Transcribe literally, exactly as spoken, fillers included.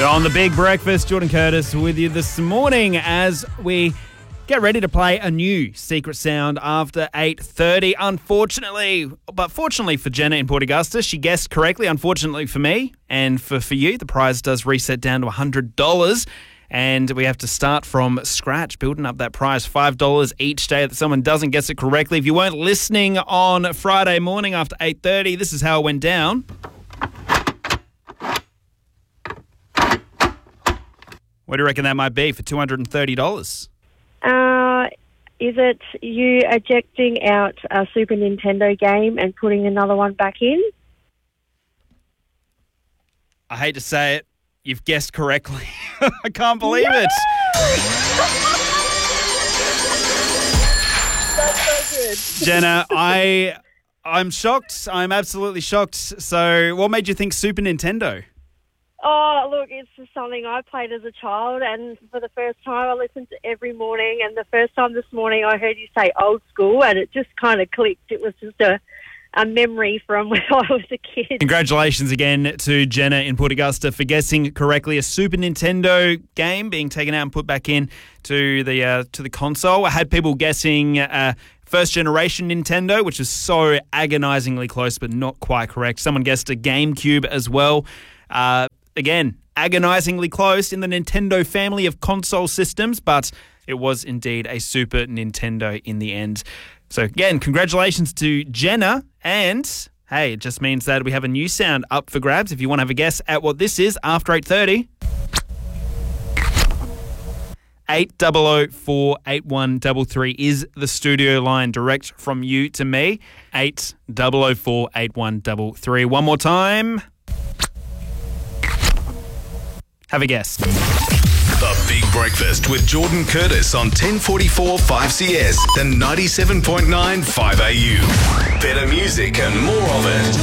On the Big Breakfast, Jordan Curtis with you this morning as we get ready to play a new secret sound after eight thirty. Unfortunately, but fortunately for Jenna in Port Augusta, she guessed correctly. Unfortunately for me and for, for you, the prize does reset down to one hundred dollars. And we have to start from scratch, building up that prize, five dollars each day that someone doesn't guess it correctly. If you weren't listening on Friday morning after eight thirty, this is how it went down. What do you reckon that might be for two hundred thirty dollars? Uh, is it you ejecting out a Super Nintendo game and putting another one back in? I hate to say it, you've guessed correctly. I can't believe Yay! it. That's so good. Jenna, I, I'm shocked. I'm absolutely shocked. So what made you think Super Nintendo? Oh, look, it's just something I played as a child, and for the first time I listened to every morning, and the first time this morning I heard you say old school, and it just kind of clicked. It was just a, a memory from when I was a kid. Congratulations again to Jenna in Port Augusta for guessing correctly. A Super Nintendo game being taken out and put back in to the, uh, to the console. I had people guessing uh, first generation Nintendo, which is so agonizingly close but not quite correct. Someone guessed a GameCube as well. Uh, Again, agonizingly close in the Nintendo family of console systems, but it was indeed a Super Nintendo in the end. So again, congratulations to Jenna, and hey, it just means that we have a new sound up for grabs. If you want to have a guess at what this is after eight thirty. eight zero zero four eight one three three is the studio line direct from you to me. eight zero zero four eight one three three. One more time. Have a guess. The Big Breakfast with Jordan Curtis on ten forty-four five C S and ninety-seven point nine five A U. Better music and more of it.